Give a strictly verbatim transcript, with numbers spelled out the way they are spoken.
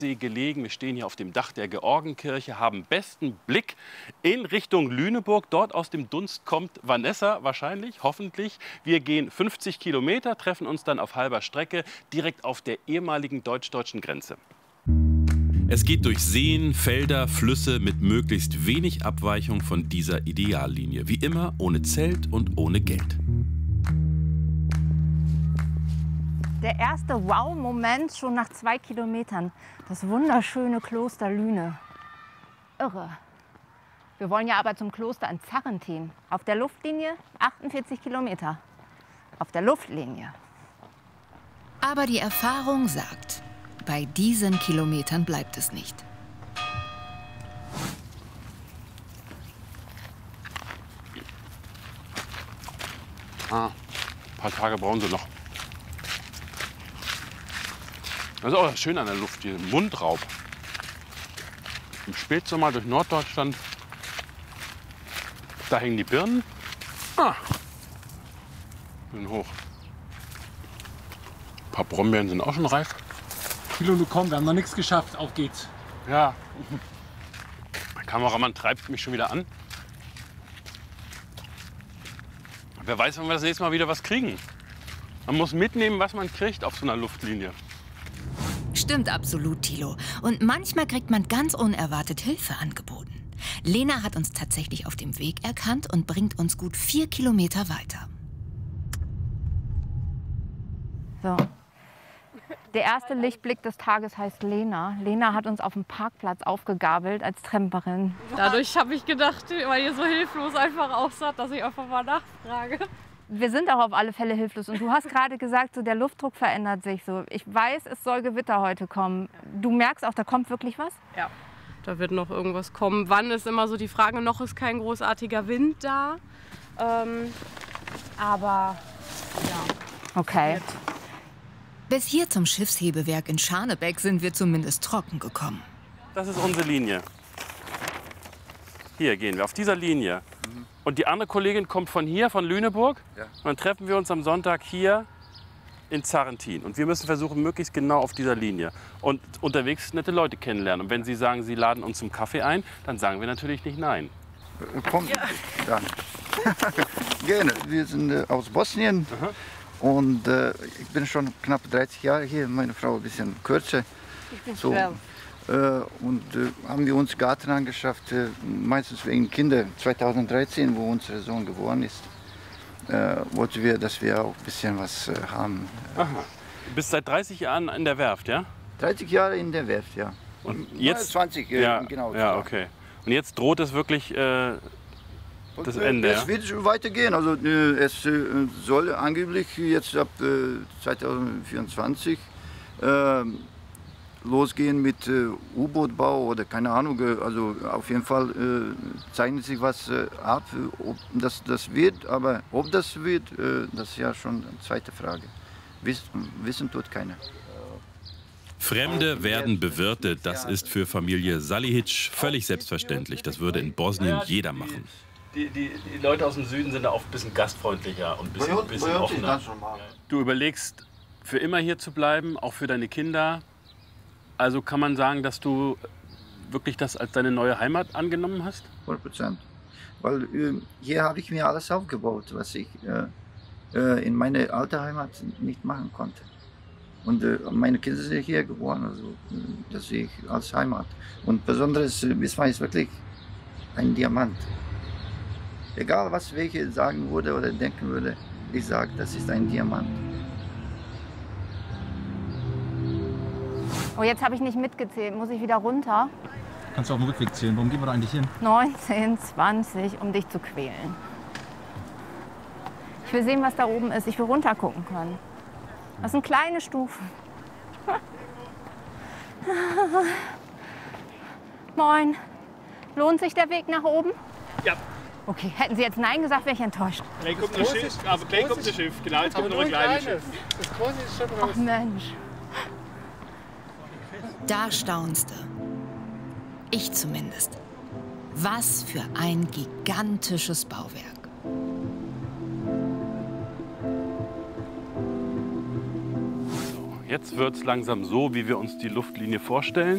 gelegen. Wir stehen hier auf dem Dach der Georgenkirche, haben besten Blick in Richtung Lüneburg. Dort aus dem Dunst kommt Vanessa wahrscheinlich, hoffentlich. Wir gehen fünfzig Kilometer, treffen uns dann auf halber Strecke direkt auf der ehemaligen deutsch-deutschen Grenze. Es geht durch Seen, Felder, Flüsse mit möglichst wenig Abweichung von dieser Ideallinie. Wie immer ohne Zelt und ohne Geld. Der erste Wow-Moment schon nach zwei Kilometern. Das wunderschöne Kloster Lüne. Irre. Wir wollen ja aber zum Kloster in Zarrentin. Auf der Luftlinie achtundvierzig Kilometer. Auf der Luftlinie. Aber die Erfahrung sagt, bei diesen Kilometern bleibt es nicht. Ah, ein paar Tage brauchen sie noch. Das ist auch das Schöne an der Luft hier, Mundraub. Im Spätsommer durch Norddeutschland, da hängen die Birnen. Ah, sind hoch. Ein paar Brombeeren sind auch schon reif. Kilo, du komm, wir haben noch nichts geschafft, auf geht's. Ja, der Kameramann treibt mich schon wieder an. Wer weiß, wann wir das nächste Mal wieder was kriegen. Man muss mitnehmen, was man kriegt auf so einer Luftlinie. Stimmt absolut, Thilo. Und manchmal kriegt man ganz unerwartet Hilfe angeboten. Lena hat uns tatsächlich auf dem Weg erkannt und bringt uns gut vier Kilometer weiter. So. Der erste Lichtblick des Tages heißt Lena. Lena hat uns auf dem Parkplatz aufgegabelt als Tramperin. Dadurch habe ich gedacht, weil ihr so hilflos einfach aussah, dass ich einfach mal nachfrage. Wir sind auch auf alle Fälle hilflos. Und du hast gerade gesagt, so der Luftdruck verändert sich so. Ich weiß, es soll Gewitter heute kommen. Du merkst auch, da kommt wirklich was? Ja, da wird noch irgendwas kommen. Wann ist immer so die Frage, noch ist kein großartiger Wind da. Ähm, aber ja. Okay. Bis hier zum Schiffshebewerk in Scharnebeck sind wir zumindest trocken gekommen. Das ist unsere Linie. Hier gehen wir, auf dieser Linie. Und die andere Kollegin kommt von hier, von Lüneburg. Ja. Und dann treffen wir uns am Sonntag hier in Zarrentin. Und wir müssen versuchen, möglichst genau auf dieser Linie. Und unterwegs nette Leute kennenlernen. Und wenn Sie sagen, Sie laden uns zum Kaffee ein, dann sagen wir natürlich nicht nein. Komm, ja. Dann. Gerne. Wir sind äh, aus Bosnien. Aha. Und äh, ich bin schon knapp dreißig Jahre hier, meine Frau ein bisschen kürzer. Ich bin so, äh, und äh, haben wir uns Garten angeschafft, äh, meistens wegen Kinder. zweitausenddreizehn, wo unser Sohn geboren ist, äh, wollten wir, dass wir auch ein bisschen was äh, haben. Aha. Du bist seit dreißig Jahren in der Werft, ja? dreißig Jahre in der Werft, ja. Und jetzt zwanzig, äh, ja, genau. Ja, okay. Und jetzt droht es wirklich äh, das Ende, Es ja? wird weitergehen. Also äh, es äh, soll angeblich jetzt ab äh, zweitausendvierundzwanzig äh, losgehen mit äh, U-Boot-Bau oder keine Ahnung. Äh, also auf jeden Fall äh, zeichnet sich was äh, ab, ob das, das wird. Aber ob das wird, äh, das ist ja schon eine zweite Frage. Wiss, wissen tut keiner. Fremde werden bewirtet. Das ist für Familie Salihic völlig selbstverständlich. Das würde in Bosnien jeder machen. Die, die, die Leute aus dem Süden sind da oft ein bisschen gastfreundlicher und ein bisschen, ein bisschen offener. Du überlegst, für immer hier zu bleiben, auch für deine Kinder. Also kann man sagen, dass du wirklich das als deine neue Heimat angenommen hast? hundert Prozent. Weil äh, hier habe ich mir alles aufgebaut, was ich äh, äh, in meiner alten Heimat nicht machen konnte. Und äh, meine Kinder sind hier geboren, also äh, das sehe ich als Heimat. Und besonders äh, Wismar ist wirklich ein Diamant. Egal, was welche sagen würde oder denken würde, ich sage, das ist ein Diamant. Oh, jetzt habe ich nicht mitgezählt. Muss ich wieder runter? Kannst du auf dem Rückweg zählen. Worum gehen wir da eigentlich hin? neunzehn, zwanzig, um dich zu quälen. Ich will sehen, was da oben ist. Ich will runter gucken können. Das sind kleine Stufen. Moin. Lohnt sich der Weg nach oben? Ja. Okay, hätten Sie jetzt Nein gesagt, wäre ich enttäuscht. Gleich kommt ein Schiff, aber gleich kommt ein Schiff. Genau, jetzt kommt noch ein kleines Schiff. Das große ist schon raus. Ach Mensch. Da staunst du. Ich zumindest. Was für ein gigantisches Bauwerk. Jetzt wird es langsam so, wie wir uns die Luftlinie vorstellen.